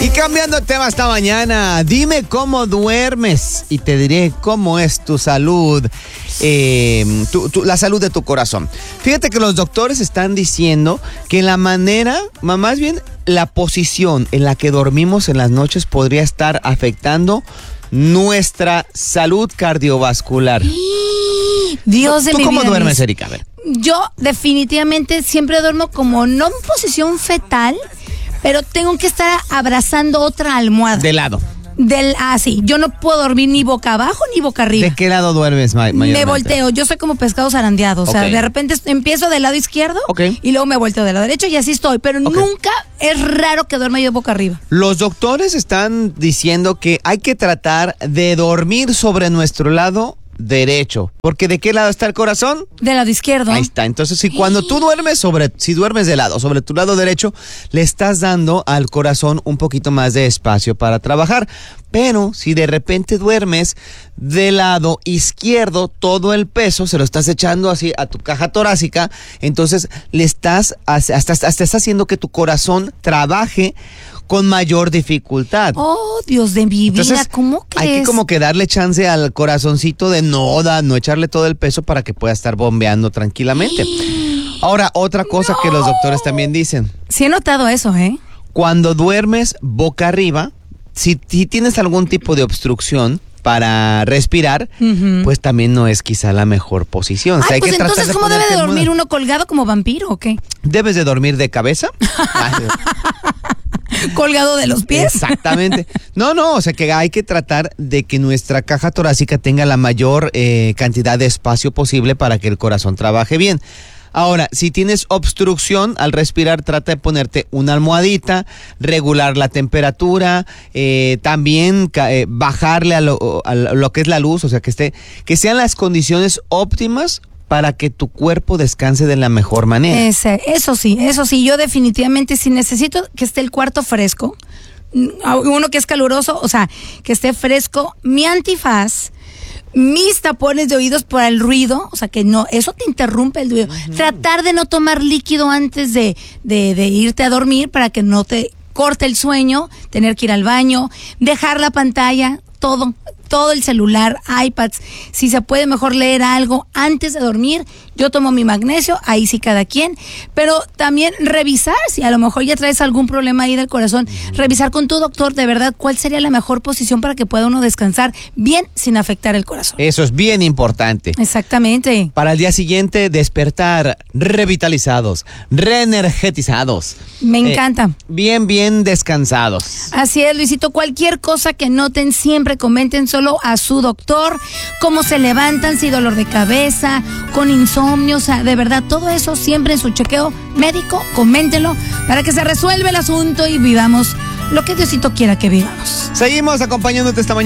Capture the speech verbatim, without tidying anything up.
Y cambiando de tema esta mañana, dime cómo duermes y te diré cómo es tu salud, eh, tu, tu, la salud de tu corazón. Fíjate que los doctores están diciendo que la manera, más bien la posición en la que dormimos en las noches podría estar afectando nuestra salud cardiovascular. Dios de ¿Tú mi cómo vida, duermes, Luis? Erika? A ver. Yo definitivamente siempre duermo como no en posición fetal, pero tengo que estar abrazando otra almohada. De lado. Del, ah, sí, yo no puedo dormir ni boca abajo ni boca arriba. ¿De qué lado duermes ma- mayormente? Me volteo, yo soy como pescado zarandeado, o sea, Ok. de repente empiezo del lado izquierdo Ok. y luego me volteo del lado derecho y así estoy, pero Ok. nunca es raro que duerma yo boca arriba. Los doctores están diciendo que hay que tratar de dormir sobre nuestro lado derecho, porque ¿de qué lado está el corazón? Del lado izquierdo. Ahí está. Entonces, si cuando tú duermes sobre, si duermes de lado, sobre tu lado derecho, le estás dando al corazón un poquito más de espacio para trabajar. Pero si de repente duermes del lado izquierdo, todo el peso se lo estás echando así a tu caja torácica, entonces le estás, hasta, hasta estás haciendo que tu corazón trabaje con mayor dificultad. Oh, Dios de mi vida, Entonces, ¿cómo crees? hay que como que darle chance al corazoncito de no, da, no echarle todo el peso para que pueda estar bombeando tranquilamente. Ahora, otra cosa que los doctores también dicen. Sí he notado eso, ¿eh? Cuando duermes boca arriba, si, si tienes algún tipo de obstrucción para respirar, Ujú. pues también no es quizá la mejor posición. O sea, Ay, hay pues que tratar entonces, de ¿cómo debe de ponerte dormir muda. uno colgado como vampiro o qué? ¿Debes de dormir de cabeza? Ay, ¿Colgado de los pies? Exactamente. No, no, o sea que hay que tratar de que nuestra caja torácica tenga la mayor eh, cantidad de espacio posible para que el corazón trabaje bien. Ahora, si tienes obstrucción al respirar, trata de ponerte una almohadita, regular la temperatura, eh, también ca- eh, bajarle a lo, a lo que es la luz, o sea que esté, que sean las condiciones óptimas para que tu cuerpo descanse de la mejor manera. Ese, eso sí, eso sí, yo definitivamente sí necesito que esté el cuarto fresco, uno que es caluroso, o sea, que esté fresco, mi antifaz, mis tapones de oídos por el ruido, o sea que no, eso te interrumpe el ruido. Uh-huh. Tratar de no tomar líquido antes de, de, de irte a dormir para que no te corte el sueño, tener que ir al baño, dejar la pantalla, todo, todo el celular, iPads, si se puede mejor leer algo antes de dormir. Yo tomo mi magnesio, ahí sí cada quien, pero también revisar si a lo mejor ya traes algún problema ahí del corazón, revisar con tu doctor de verdad cuál sería la mejor posición para que pueda uno descansar bien sin afectar el corazón. Eso es bien importante. Exactamente. Para el día siguiente, despertar revitalizados, reenergetizados. Me encanta. Eh, bien, bien descansados. Así es, Luisito. Cualquier cosa que noten, siempre comenten solo a su doctor, cómo se levantan, si dolor de cabeza, con insomnio, o sea, de verdad, todo eso siempre en su chequeo médico, coméntenlo para que se resuelva el asunto y vivamos lo que Diosito quiera que vivamos. Seguimos acompañándote esta mañana.